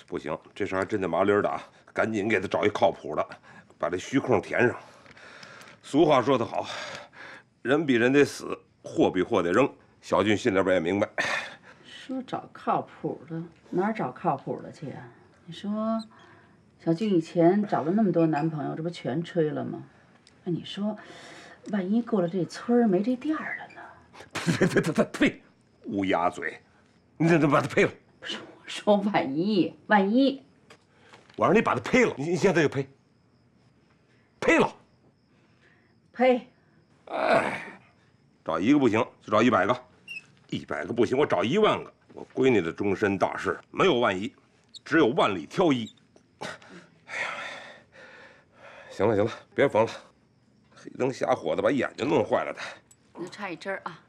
不行，这事还真得麻利的啊！赶紧给他找一靠谱的，把这虚空填上。俗话说得好，人比人得死，货比货得扔。小俊心里边也明白。 说找靠谱的，哪儿找靠谱的去啊？你说，小俊以前找了那么多男朋友，这不全吹了吗？那你说，万一过了这村儿没这店儿了呢？ 呸！乌鸦嘴！你怎么把他呸了？ 不是，我说万一， 我让你把他呸了，你现在就呸。呸了。 呸！ 哎，找一个不行就找100个，100个不行我找10000个。我闺女的终身大事没有万一，只有万里挑一。哎呀，行了，别缝了，黑灯瞎火的把眼睛弄坏了的。 那插一针啊。